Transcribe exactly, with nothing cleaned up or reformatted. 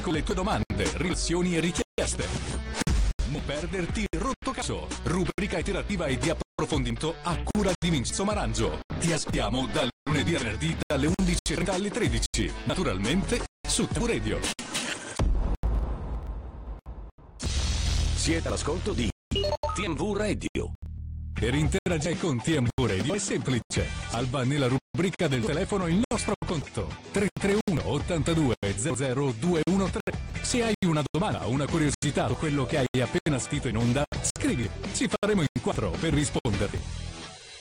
con le tue domande, riflessioni e richieste. Non perderti Rottocaso, rubrica iterativa e di approfondimento a cura di Vincenzo Marangio. Ti aspettiamo dal lunedì a venerdì dalle undici e trenta alle tredici, naturalmente su T V Radio. Siete all'ascolto di T M V Radio. Per interagire con T M V Radio è semplice. Alba nella rubrica del telefono il nostro contatto tre tre uno ottantadue zero zero due uno tre. Se hai una domanda o una curiosità su quello che hai appena sentito in onda, scrivi, ci faremo in quattro per risponderti.